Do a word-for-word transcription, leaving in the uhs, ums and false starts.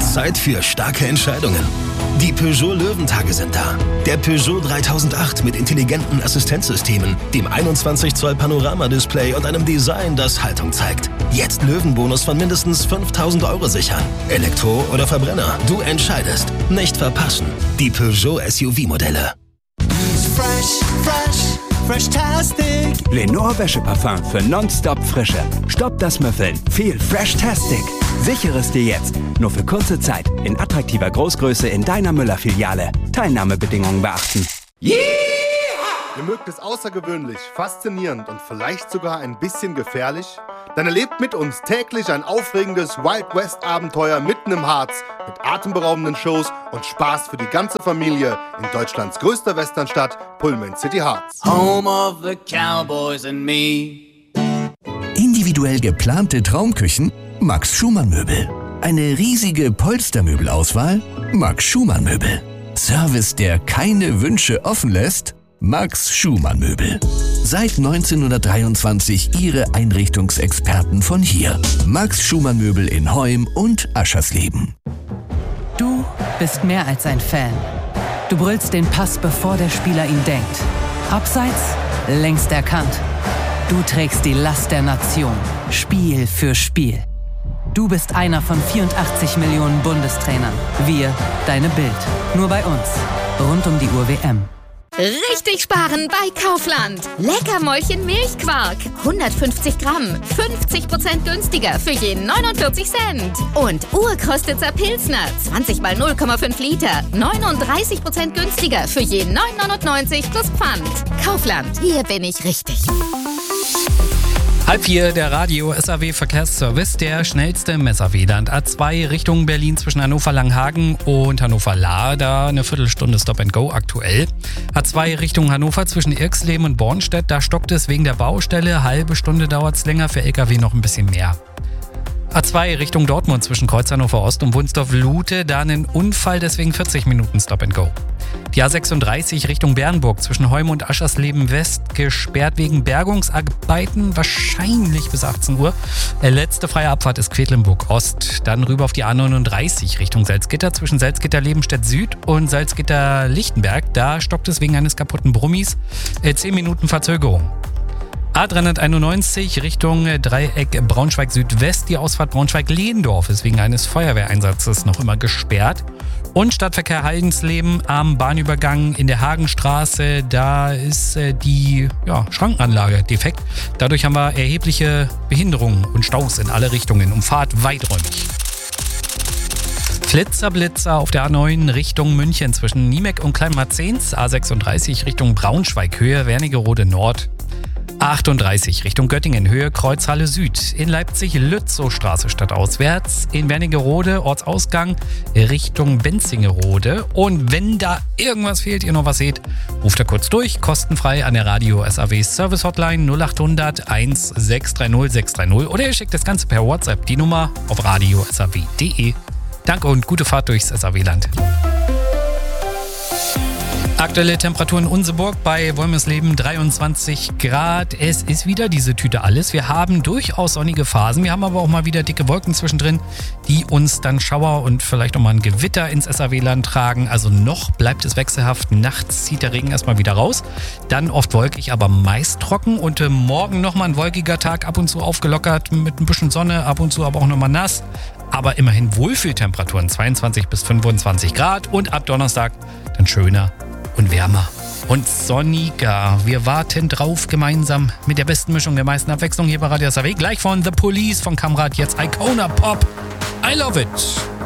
Zeit für starke Entscheidungen. Die Peugeot Löwentage sind da. Der Peugeot dreitausendacht mit intelligenten Assistenzsystemen, dem einundzwanzig Zoll Panoramadisplay und einem Design, das Haltung zeigt. Jetzt Löwenbonus von mindestens fünftausend Euro sichern. Elektro oder Verbrenner, du entscheidest. Nicht verpassen. Die Peugeot S U V-Modelle. Fresh, fresh, fresh-tastic. Lenore Wäscheparfum für nonstop Frische. Stopp das Müffeln. Viel Fresh-tastic. Sichere es dir jetzt. Nur für kurze Zeit. In attraktiver Großgröße in deiner Müller-Filiale. Teilnahmebedingungen beachten. Yeah! Ihr mögt es außergewöhnlich, faszinierend und vielleicht sogar ein bisschen gefährlich? Dann erlebt mit uns täglich ein aufregendes Wild West-Abenteuer mitten im Harz mit atemberaubenden Shows und Spaß für die ganze Familie in Deutschlands größter Westernstadt, Pullman City Harz. Home of the Cowboys and me. Individuell geplante Traumküchen? Max Schumann Möbel. Eine riesige Polstermöbelauswahl? Max Schumann Möbel. Service, der keine Wünsche offen lässt? Max Schumann Möbel. Seit neunzehnhundertdreiundzwanzig Ihre Einrichtungsexperten von hier. Max Schumann Möbel in Heum und Aschersleben. Du bist mehr als ein Fan. Du brüllst den Pass, bevor der Spieler ihn denkt. Abseits, längst erkannt. Du trägst die Last der Nation, Spiel für Spiel. Du bist einer von vierundachtzig Millionen Bundestrainern. Wir, deine Bild. Nur bei uns. Rund um die Uhr W M. Richtig sparen bei Kaufland. Leckermäulchen Milchquark. hundertfünfzig Gramm. fünfzig Prozent günstiger für je neunundvierzig Cent. Und Urkostitzer Pilsner. zwanzig mal null Komma fünf Liter. neununddreißig Prozent günstiger für je neun neunundneunzig plus Pfand. Kaufland. Hier bin ich richtig. Halb vier, der Radio S A W Verkehrsservice, der schnellste im S A W-Land. A zwei Richtung Berlin zwischen Hannover-Langhagen und Hannover-Lahr, da eine Viertelstunde Stop and Go aktuell. A zwei Richtung Hannover zwischen Irxleben und Bornstedt, da stockt es wegen der Baustelle. Halbe Stunde dauert es länger, für L K W noch ein bisschen mehr. A zwei Richtung Dortmund zwischen Kreuz Hannover Ost und Wunsdorf-Lute, da einen Unfall, deswegen vierzig Minuten Stop and Go. Die A sechsunddreißig Richtung Bernburg zwischen Heum und Aschersleben West gesperrt wegen Bergungsarbeiten, wahrscheinlich bis achtzehn Uhr. Letzte freie Abfahrt ist Quedlinburg Ost. Dann rüber auf die A neununddreißig Richtung Salzgitter zwischen Salzgitter-Lebenstedt Süd und Salzgitter-Lichtenberg. Da stockt es wegen eines kaputten Brummis. zehn Minuten Verzögerung. A dreihunderteinundneunzig Richtung Dreieck Braunschweig-Südwest. Die Ausfahrt Braunschweig-Lehendorf ist wegen eines Feuerwehreinsatzes noch immer gesperrt. Und Stadtverkehr Heidensleben am Bahnübergang in der Hagenstraße, da ist äh, die ja, Schrankenanlage defekt. Dadurch haben wir erhebliche Behinderungen und Staus in alle Richtungen. Umfahrt weiträumig. Flitzerblitzer auf der A neun Richtung München zwischen Niemeck und Kleinmarzens. A sechsunddreißig Richtung Braunschweig, Höhe Wernigerode Nord. A achtunddreißig Richtung Göttingen, Höhe Kreuzhalle Süd. In Leipzig Lützowstraße stadtauswärts. In Wernigerode Ortsausgang Richtung Benzingerode. Und wenn da irgendwas fehlt, ihr noch was seht, ruft da kurz durch. Kostenfrei an der Radio S A W Service Hotline null achthundert eins sechs drei null sechs drei null. Oder ihr schickt das Ganze per WhatsApp. Die Nummer auf radio s a w punkt d e. Danke und gute Fahrt durchs S A W-Land. Aktuelle Temperatur in Unseburg bei Wolmersleben dreiundzwanzig Grad. Es ist wieder diese Tüte alles. Wir haben durchaus sonnige Phasen. Wir haben aber auch mal wieder dicke Wolken zwischendrin, die uns dann Schauer und vielleicht auch mal ein Gewitter ins S A W-Land tragen. Also noch bleibt es wechselhaft. Nachts zieht der Regen erstmal wieder raus. Dann oft wolkig, aber meist trocken. Und äh, morgen nochmal ein wolkiger Tag, ab und zu aufgelockert mit ein bisschen Sonne, ab und zu aber auch nochmal nass. Aber immerhin Wohlfühltemperaturen, zweiundzwanzig bis fünfundzwanzig Grad. Und ab Donnerstag dann schöner und wärmer und sonniger. Wir warten drauf gemeinsam mit der besten Mischung der meisten Abwechslung hier bei Radio S A W. Gleich von The Police von Kamrat, jetzt Icona Pop. I love it.